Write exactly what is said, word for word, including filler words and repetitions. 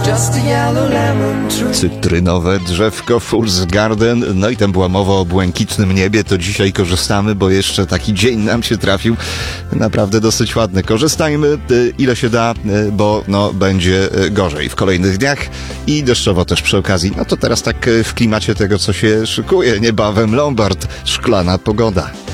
Cytrynowe drzewko Fool's Garden. No i tam była mowa o błękitnym niebie, to dzisiaj korzystamy, bo jeszcze taki dzień nam się trafił. Naprawdę dosyć ładny. Korzystajmy ile się da, bo no będzie gorzej w kolejnych dniach i deszczowo też przy okazji. No to teraz tak w klimacie tego, co się szykuje niebawem. Lombard, szklana pogoda.